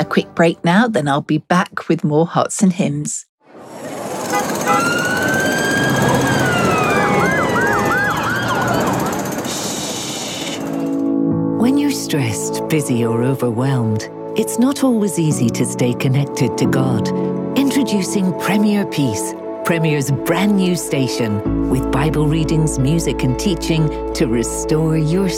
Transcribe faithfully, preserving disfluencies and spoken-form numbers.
A quick break now, then I'll be back with more Hearts and Hymns. When you're stressed, busy, or overwhelmed, it's not always easy to stay connected to God. Introducing Premier Peace, Premier's brand new station, with Bible readings, music, and teaching to restore your